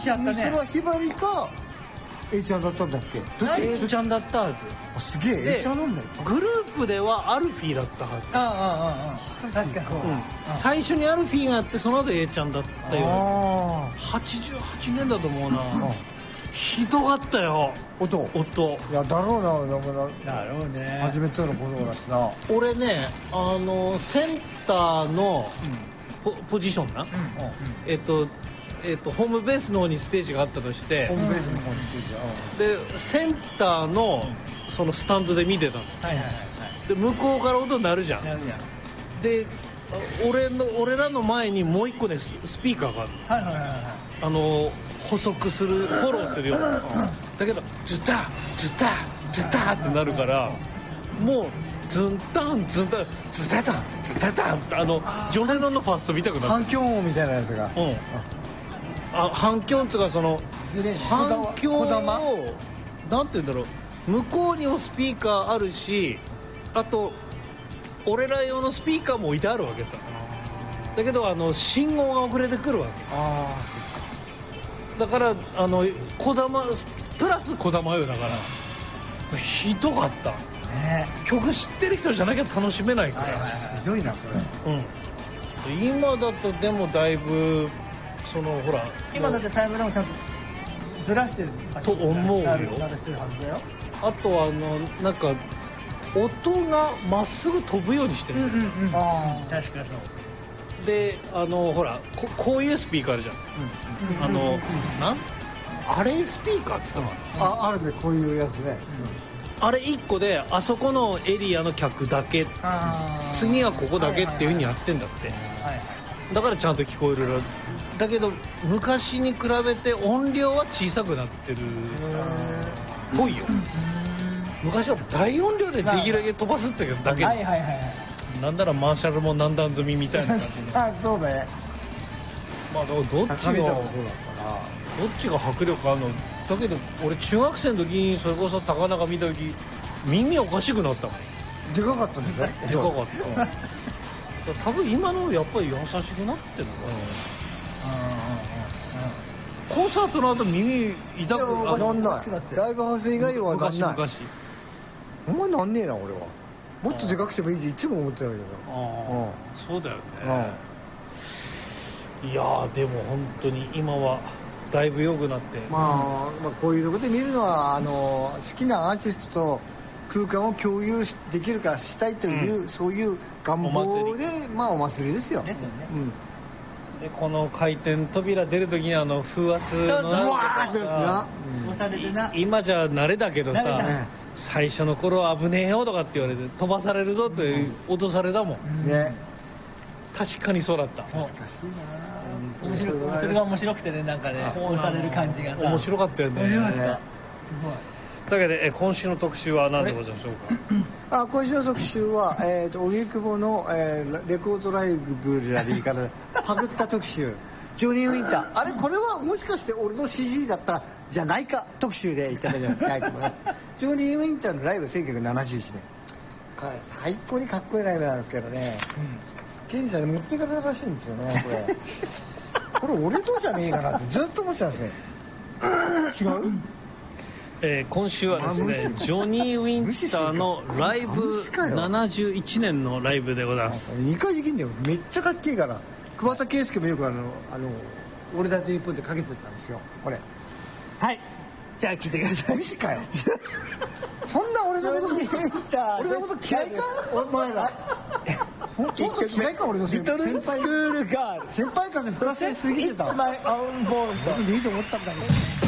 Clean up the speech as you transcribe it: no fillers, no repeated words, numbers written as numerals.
しあったね。 それはひばりか A ちゃんだったんだっけ？どっち？ A ちゃんだったはず。 すげえ A ちゃんなんだよ。 グループではアルフィーだったはず。 確かにそう、 最初にアルフィーがあってその後 A ちゃんだったよ。88年だと思うな。ひどかったよ音。いやだろうな、 だろうね。 初めてのことだしな。 俺ねセンターのポジションな、ホームベースの方にステージがあったとして、 ホームベースの方にステージでセンターのそのスタンドで見てたの。で向こうから音鳴るじゃん。で俺らの前にもう一個ねスピーカーがある。補足するフォローするような、だけどズタズタズタってなるからもうズンタンズンタンズタタンズタタンってジョン・レノンのファースト見たくなる。 反響音みたいなやつが。 反響音っていうかその反響をなんて言うんだろう、向こうにもスピーカーあるし、あと俺ら用のスピーカーも置いてあるわけさ。だけど信号が遅れてくるわけ。だからこだまプラスこだまよ。だからひどかった、曲知ってる人じゃなきゃ楽しめないから、 ひどいなそれ。 今だとでもだいぶそのほら今だってタイムラグちゃんとずらしてると思うよ。あとなんか音がまっすぐ飛ぶようにしてる。 確かにそう。 でほらこういうスピーカーあるじゃん。あれスピーカーっつったのかな。 あるね、こういうやつね。 あれ1個であそこのエリアの客だけ、次はここだけっていう風にやってんだって。だからちゃんと聞こえる。だけど昔に比べて音量は小さくなってるっぽいよ。昔は大音量でできるだけ飛ばすってだけ、なんならマーシャルも何段積みみたいな感じでそうね。 まあだからどっちが迫力あるの。だけど俺中学生の時にそれこそ高中見た時耳おかしくなったもん。 でかかったんですよ。 でかかった多分今のやっぱり優しくなってるのかな。コンサートの後耳痛くなんない。ライブハウス以外はなんない。 昔お前なんねえな俺は。もっとでかくてもいいっていつも思ってたけど。 そうだよね。いやでも本当に今はだいぶ良くなって、 まあこういうところで見るのは好きなアーティストと空間を共有できるからしたいという、そういう願望でお祭りですよ。 ですよね。 でこの回転扉出る時に風圧の今じゃ慣れだけどさ、最初の頃は危ねえよとかって言われて飛ばされるぞって脅されたもん、確かにそうだった。 懐かしいな。それが面白くてね、なんかね押される感じがさ面白かったよね。 面白かった。すごい。 というわけで今週の特集は何でございましょうか。 今週の特集は荻窪のレコードライブラリーからパクった特集ジョニー・ウィンター。あれこれはもしかして俺の CD だったじゃないか特集でいただきたいと思います。ジョニー・ウィンターのライブ1971年最高にかっこいいライブなんですけどね、ケニーさんに持っていかれたらしいんですよねこれ俺とじゃねえかなってずっと思ってたんですよ。違う？ 今週はですねジョニー・ウィンターのライブ71年のライブでございます。 2回できんだよ。めっちゃかっけえから。桑田佳祐もよく俺だって日本でかけてたんですよこれ。 はい、じゃあ聞いてください。 無視かよそんな俺のこと嫌いかお前らそんな嫌いか俺の先輩。 リトルスクールガール先輩風吹かせすぎてた。 It's my own fault。 いいと思ったんだけど